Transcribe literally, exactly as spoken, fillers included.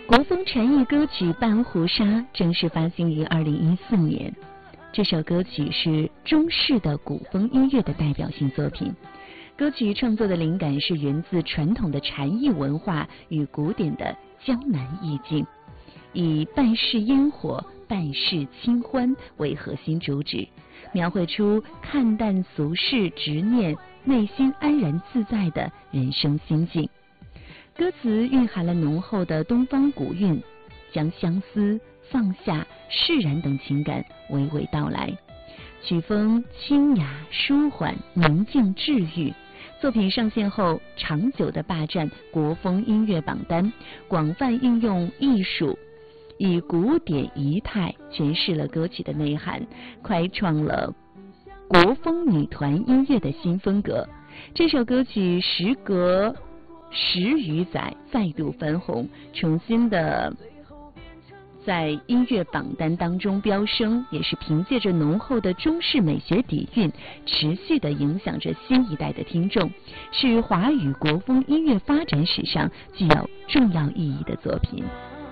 国风禅意歌曲《半壶纱》正式发行于二零一四年。这首歌曲是中式的古风音乐的代表性作品。歌曲创作的灵感是源自传统的禅意文化与古典的江南意境，以半世烟火、半世清欢为核心主旨，描绘出看淡俗世执念、内心安然自在的人生心境。歌词蕴含了浓厚的东方古韵，将相思、放下、释然等情感娓娓道来。曲风清雅、舒缓、宁静、治愈。作品上线后，长久地霸占国风音乐榜单，广泛应用艺术，以古典仪态诠释了歌曲的内涵，开创了国风女团音乐的新风格。这首歌曲时隔十余载再度翻红，重新的在音乐榜单当中飙升，也是凭借着浓厚的中式美学底蕴，持续的影响着新一代的听众，是华语国风音乐发展史上具有重要意义的作品。